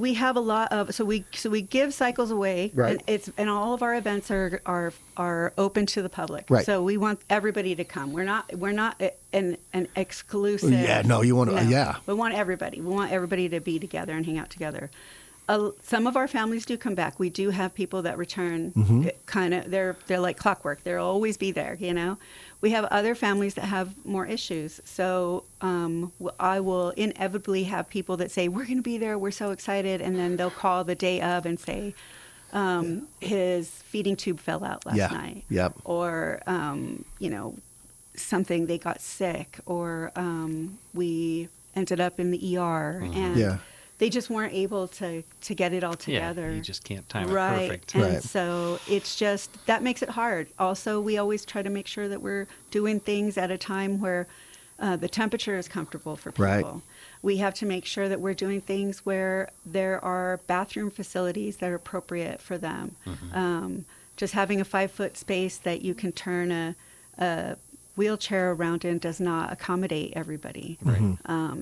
we have a lot of so we give cycles away, Right. and all of our events are open to the public. Right. So we want everybody to come. We're not an exclusive. Yeah, no, you want to, yeah. We want everybody. We want everybody to be together and hang out together. Some of our families do come back. We do have people that return. They're like clockwork. They'll always be there. We have other families that have more issues. So I will inevitably have people that say, we're going to be there. We're so excited. And then they'll call the day of and say, his feeding tube fell out last night. Yep. Or, something, they got sick. Or we ended up in the ER. And they just weren't able to get it all together. Yeah, you just can't time it right. perfect. And so it's just, that makes it hard. Also, we always try to make sure that we're doing things at a time where the temperature is comfortable for people. Right. We have to make sure that we're doing things where there are bathroom facilities that are appropriate for them. Just having a 5-foot space that you can turn a wheelchair around in does not accommodate everybody. Right.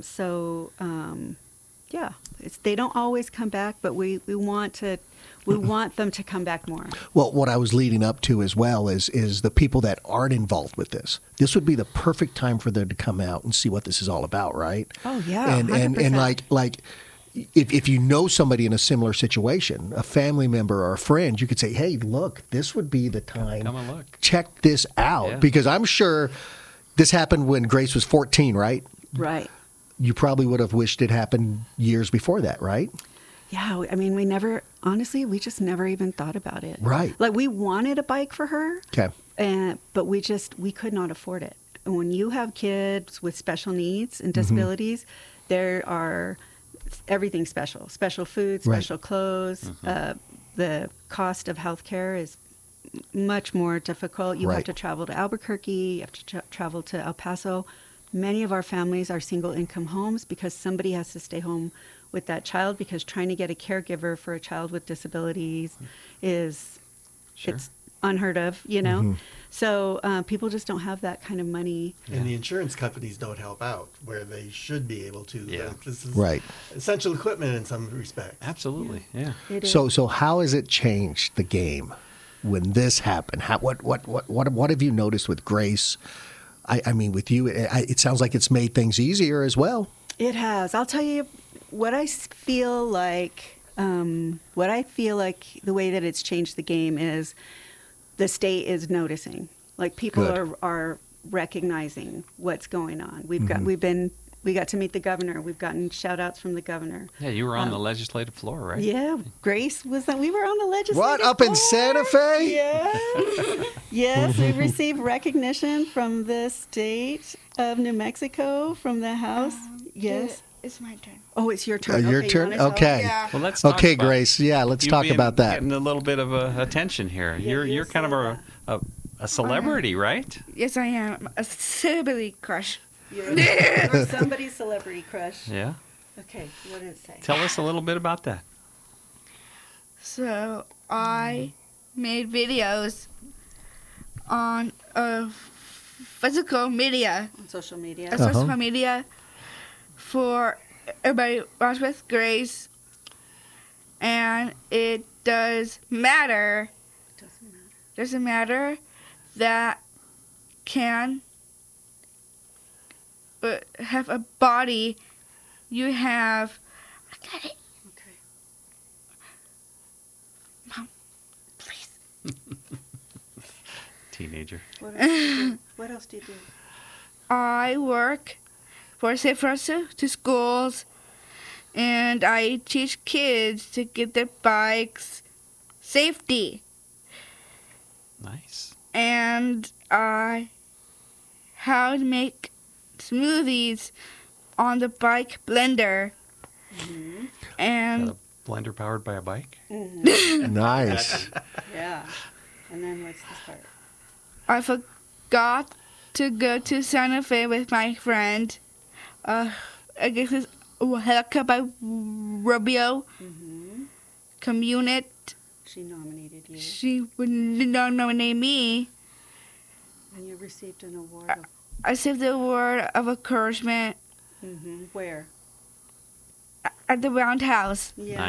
Yeah, they don't always come back, but we want them to come back more. Well, what I was leading up to as well is the people that aren't involved with this. This would be the perfect time for them to come out and see what this is all about, right? Oh yeah, and 100%. like if you know somebody in a similar situation, a family member or a friend, you could say, hey, look, this would be the time. Come and look. Check this out. Yeah. Because I'm sure this happened when Grace was 14, right? Right. You probably would have wished it happened years before that, right? Yeah, I mean, we just never even thought about it. Right. Like, we wanted a bike for her. Okay. But we could not afford it. And when you have kids with special needs and disabilities, there are everything special. Special food, special clothes. The cost of health care is much more difficult. You have to travel to Albuquerque. You have to travel to El Paso. Many of our families are single income homes because somebody has to stay home with that child, because trying to get a caregiver for a child with disabilities is it's unheard of, So people just don't have that kind of money. And the insurance companies don't help out where they should be able to. Yeah. This is Right. essential equipment in some respects. Absolutely, yeah. It is. So how has it changed the game when this happened? What have you noticed with Grace? I mean, with you, it sounds like it's made things easier as well. It has. I'll tell you what I feel like. The way that it's changed the game is the state is noticing. Like, people are recognizing what's going on. We got to meet the governor. We've gotten shout outs from the governor. Yeah, you were on the legislative floor, right? Yeah, Grace was that. We were on the legislative What, up in Santa Fe? Yeah. Yes, we received recognition from the state of New Mexico, from the House. Yes. It's my turn. Oh, it's your turn. Your Okay, you turn? wanna tell? Okay. Yeah. Well, let's talk Okay, about Grace. Yeah, let's you talk being- about that. Getting a little bit of attention here. Yeah, You're kind of a celebrity, right? Yes, I am. A celebrity crush. You're somebody's celebrity crush. Yeah. Okay, what did it say? Tell us a little bit about that. So I made videos on physical media, On social media. social media for everybody watch with Grace, and it does matter. Doesn't matter that can have a body. You have. I got it. Okay. Mom, please. Teenager. What else do you do? I work for Safe Routes to schools, and I teach kids to get their bikes safety. Nice. And I how to make smoothies on the bike blender. And Got a blender powered by a bike? Nice. Yeah. And then what's this part? I forgot to go to Santa Fe with my friend. I guess it's Helica by Rubio. Communit. She nominated you. She would nominate me. And you received an award. I received the award of encouragement Where? at the Roundhouse. Yeah.